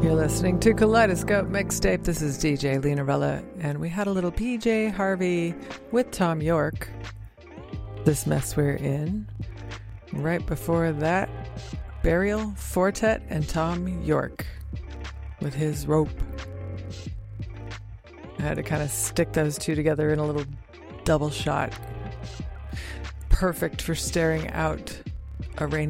You're listening to Kaleidoscope Mixtape. This is DJ Leonarella, and we had a little PJ Harvey with Thom Yorke, This Mess We're In. Right before that, Burial, Fortet, and Thom Yorke with his Rope. I had to kind of stick those two together in a little double shot. Perfect for staring out a rainy